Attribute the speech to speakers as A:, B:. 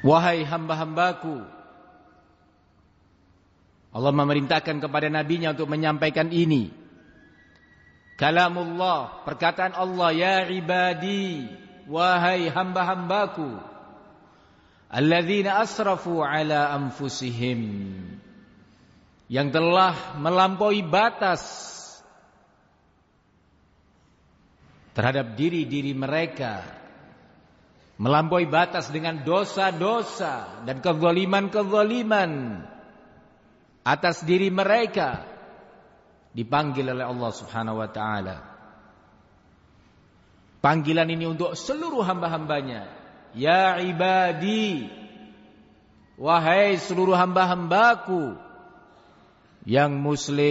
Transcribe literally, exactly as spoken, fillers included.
A: Wahai hamba-hambaku. Allah memerintahkan kepada nabinya untuk menyampaikan ini. Kalamullah, perkataan Allah, ya ibadi, wahai hamba-hambaku, alladzina asrafu ala anfusihim, yang telah melampaui batas terhadap diri-diri mereka, melampaui batas dengan dosa-dosa dan kezaliman-kezaliman atas diri mereka, dipanggil oleh Allah Subhanahu wa taala. Panggilan ini untuk seluruh hamba-hambanya. Ya ibadi, wahai seluruh hamba-hambaku yang muslim